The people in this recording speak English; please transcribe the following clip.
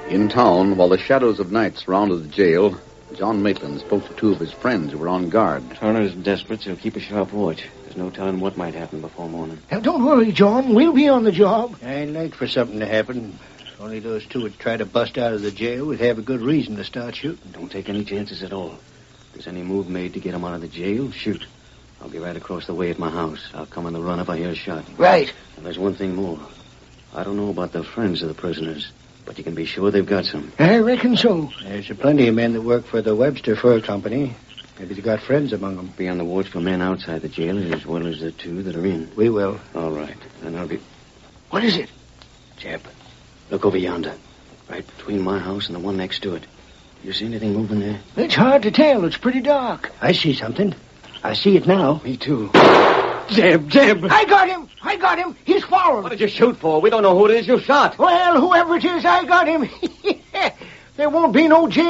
In town, while the shadows of night surrounded the jail, John Maitland spoke to two of his friends who were on guard. Turner's desperate, so he'll keep a sharp watch. There's no telling what might happen before morning. Now, don't worry, John. We'll be on the job. I'd like for something to happen. If only those two would try to bust out of the jail, we'd have a good reason to start shooting. Don't take any chances at all. If there's any move made to get him out of the jail, shoot. I'll be right across the way at my house. I'll come on the run if I hear a shot. Right. And there's one thing more. I don't know about the friends of the prisoners, but you can be sure they've got some. I reckon so. There's plenty of men that work for the Webster Fur Company. Maybe they got friends among them. Be on the watch for men outside the jail as well as the two that are in. We will. All right. Then I'll be... What is it? Jeb, look over yonder. Right between my house and the one next to it. You see anything moving there? It's hard to tell. It's pretty dark. I see something. I see it now. Me too. Jeb! I got him! He's following. What did you shoot for? We don't know who it is you shot. Well, whoever it is, I got him. There won't be no jail